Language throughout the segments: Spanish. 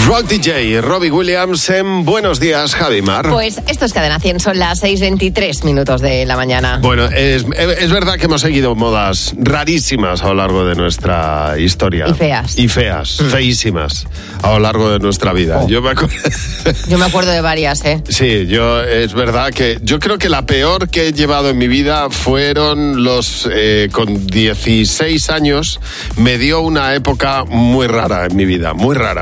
Rock DJ, Robbie Williams en Buenos Días, Javi Mar. Pues esto es Cadena 100, son las 6:23 de la mañana. Bueno, es verdad que hemos seguido modas rarísimas a lo largo de nuestra historia. Y feas, feísimas a lo largo de nuestra vida. Yo me acuerdo de varias, ¿eh? Sí, es verdad que yo creo que la peor que he llevado en mi vida fueron con 16 años, me dio una época muy rara en mi vida, muy rara.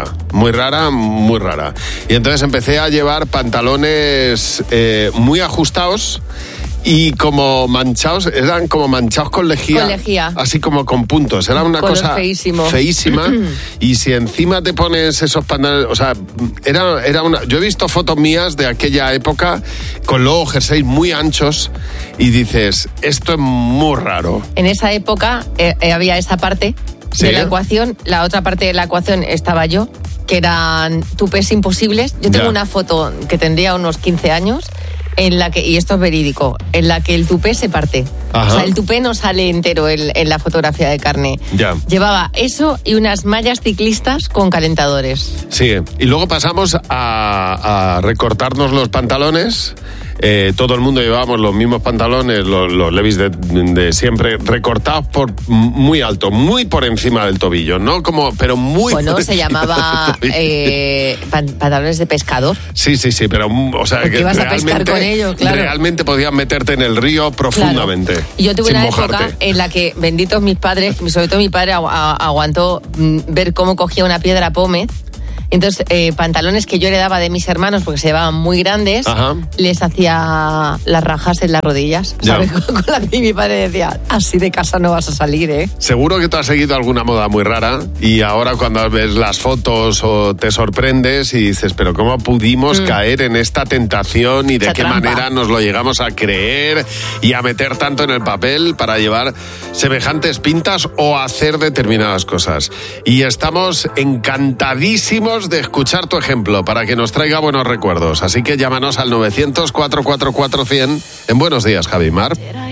Y entonces empecé a llevar pantalones muy ajustados y como manchados, eran como manchados con lejía. Así como con puntos. Era una cosa feísima. Y si encima te pones esos pantalones, o sea, yo he visto fotos mías de aquella época con luego jerseys muy anchos y dices, esto es muy raro. En esa época había esa parte de la ecuación, la otra parte de la ecuación estaba yo, que eran tupés imposibles. Yo tengo una foto que tendría unos 15 años, en la que, y esto es verídico, en la que el tupé se parte. Ajá. O sea, el tupé no sale entero en la fotografía de carne. Ya. Llevaba eso y unas mallas ciclistas con calentadores. Sí, y luego pasamos a recortarnos los pantalones. Todo el mundo llevábamos los mismos pantalones, los Levi's de siempre, recortados por muy alto, muy por encima del tobillo, ¿no? Pero muy bueno, por se llamaba pantalones de pescador. Sí, pero o sea, porque que ibas a pescar con ellos, claro. Realmente podías meterte en el río profundamente. Claro. Y yo tuve una época en la que, benditos mis padres, sobre todo mi padre aguantó ver cómo cogía una piedra pómez. Entonces, pantalones que yo heredaba de mis hermanos, porque se llevaban muy grandes, ajá, les hacía las rajas en las rodillas, ¿sabes? Con la que mi padre decía, así de casa no vas a salir, ¿eh? Seguro que tú has seguido alguna moda muy rara y ahora cuando ves las fotos o te sorprendes y dices, pero ¿cómo pudimos caer en esta tentación y de qué manera nos lo llegamos a creer y a meter tanto en el papel para llevar semejantes pintas o hacer determinadas cosas? Y estamos encantadísimos de escuchar tu ejemplo para que nos traiga buenos recuerdos. Así que llámanos al 900-444-100 en Buenos Días, Javi Mar.